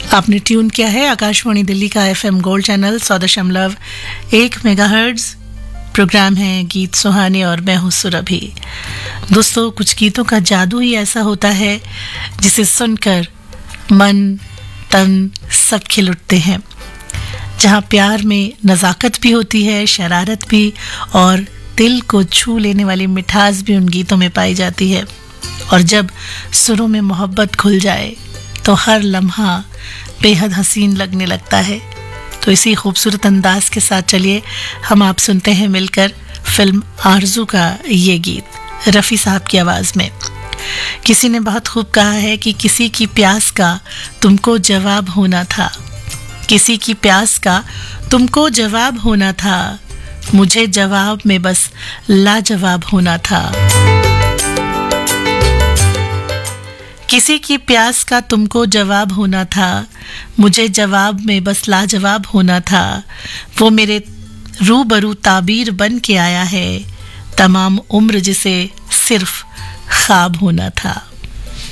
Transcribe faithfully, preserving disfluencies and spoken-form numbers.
आपने ट्यून किया है आकाशवाणी दिल्ली का एफएम गोल्ड चैनल सौ दशमलव एक मेगाहर्ट्ज। प्रोग्राम है गीत सुहाने और मैं हूं सुरभि। दोस्तों, कुछ गीतों का जादू ही ऐसा होता है जिसे सुनकर मन तन सब खिल उठते हैं। जहां प्यार में नज़ाकत भी होती है, शरारत भी और दिल को छू लेने वाली मिठास भी उन गीतों में पाई जाती है। और जब सुरों में मोहब्बत घुल जाए तो हर लम्हा बेहद हसीन लगने लगता है। तो इसी खूबसूरत अंदाज के साथ चलिए हम आप सुनते हैं मिलकर फिल्म आरज़ू का ये गीत रफ़ी साहब की आवाज़ में। किसी ने बहुत खूब कहा है कि किसी की प्यास का तुमको जवाब होना था, किसी की प्यास का तुमको जवाब होना था, मुझे जवाब में बस लाजवाब होना था। किसी की प्यास का तुमको जवाब होना था, मुझे जवाब में बस लाजवाब होना था। वो मेरे रूबरू ताबीर बन के आया है, तमाम उम्र जिसे सिर्फ ख्वाब होना था।